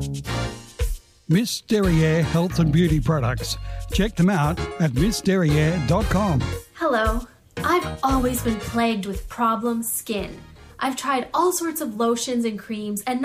Miss Derriere Health and Beauty Products. Check them out at missderriere.com. Hello. I've always been plagued with problem skin. I've tried all sorts of lotions and creams and